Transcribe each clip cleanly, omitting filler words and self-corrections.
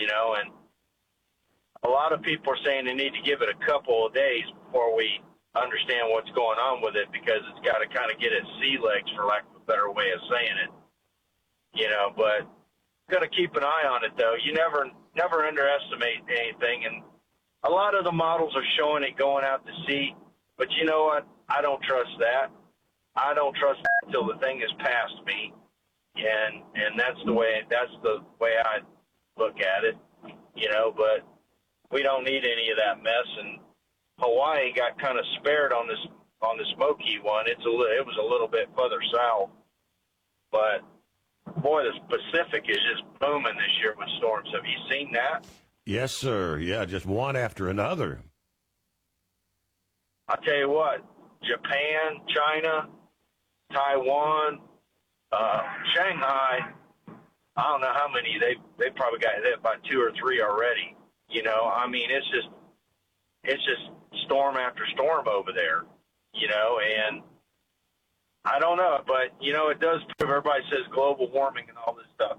and a lot of people are saying they need to give it a couple of days before we understand what's going on with it, because it's got to kind of get its sea legs, for lack of a better way of saying it. But got to keep an eye on it, though. You never underestimate anything, and a lot of the models are showing it going out to sea, but you know what? I don't trust that. I don't trust it until the thing is past me, and that's the way I look at it, but we don't need any of that mess, and Hawaii got kind of spared on the Smoky one. It was a little bit further south, but boy, the Pacific is just booming this year with storms. Have you seen that? Yes, sir. Yeah, just one after another. I'll tell you what, Japan, China, Taiwan, Shanghai, I don't know how many, they probably got hit by 2 or 3 already. It's just storm after storm over there, and I don't know, but, it does prove, everybody says global warming and all this stuff.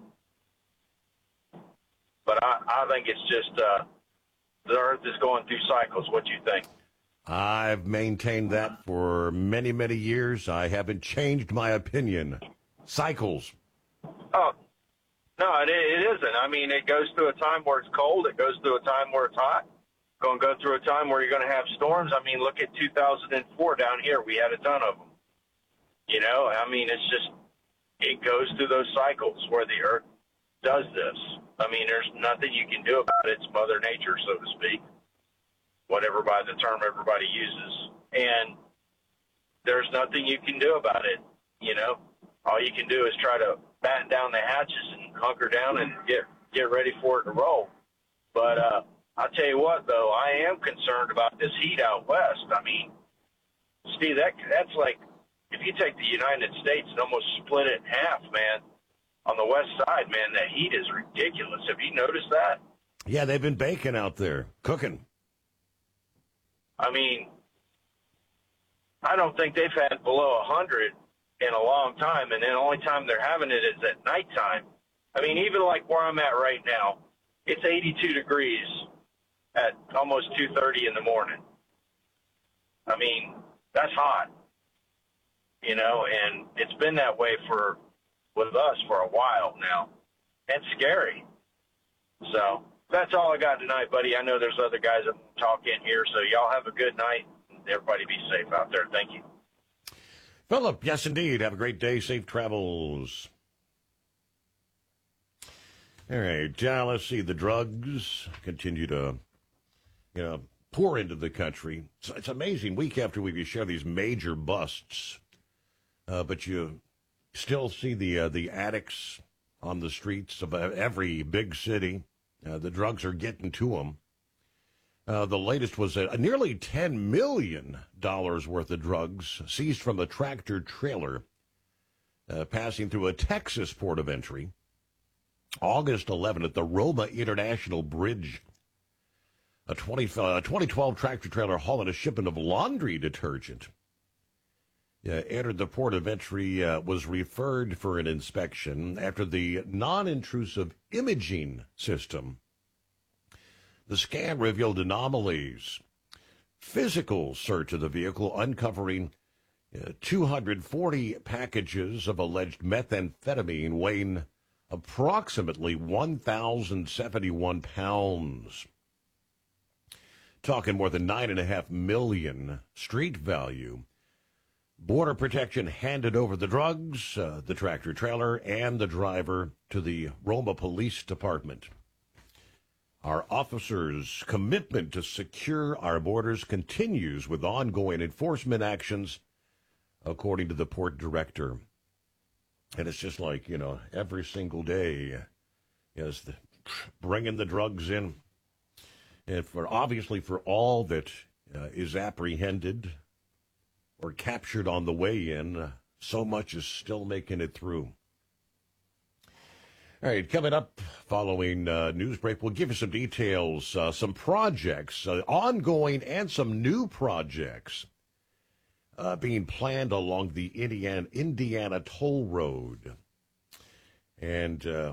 But I think it's just the Earth is going through cycles. What do you think? I've maintained that for many, many years. I haven't changed my opinion. Cycles. Oh, no, it isn't. It goes through a time where it's cold. It goes through a time where it's hot. Going to go through a time where you're going to have storms. Look at 2004 down here. We had a ton of them. It's just, it goes through those cycles where the Earth does this. There's nothing you can do about it. It's Mother Nature, so to speak, whatever by the term everybody uses. And there's nothing you can do about it. All you can do is try to batten down the hatches and hunker down and get ready for it to roll. But I'll tell you what, though, I am concerned about this heat out west. Steve, that's like, if you take the United States and almost split it in half, man, on the west side, man, the heat is ridiculous. Have you noticed that? Yeah, they've been baking out there, cooking. I don't think they've had below 100 in a long time, and then the only time they're having it is at nighttime. Even like where I'm at right now, it's 82 degrees at almost 2:30 in the morning. That's hot, and it's been that way with us for a while now. It's scary. So that's all I got tonight, buddy. I know there's other guys that will talk in here, so y'all have a good night. Everybody be safe out there. Thank you. Philip, yes, indeed. Have a great day. Safe travels. All right, let's see. The drugs continue to, pour into the country. It's amazing. Week after week, you share these major busts, but you still see the addicts on the streets of every big city. The drugs are getting to them. The latest was nearly $10 million worth of drugs seized from a tractor trailer passing through a Texas port of entry. August 11 at the Roma International Bridge. A 2012 tractor trailer hauling a shipment of laundry detergent entered the port of entry, was referred for an inspection after the non-intrusive imaging system. The scan revealed anomalies. Physical search of the vehicle uncovering 240 packages of alleged methamphetamine weighing approximately 1,071 pounds. Talking more than $9.5 million street value. Border Protection handed over the drugs, the tractor trailer, and the driver to the Roma Police Department. Our officers' commitment to secure our borders continues with ongoing enforcement actions, according to the port director. And it's just like, every single day, bringing the drugs in. And obviously for all that is apprehended or captured on the way in, so much is still making it through. All right, coming up following news break, we'll give you some details, some projects, ongoing and some new projects being planned along the Indiana Toll Road. And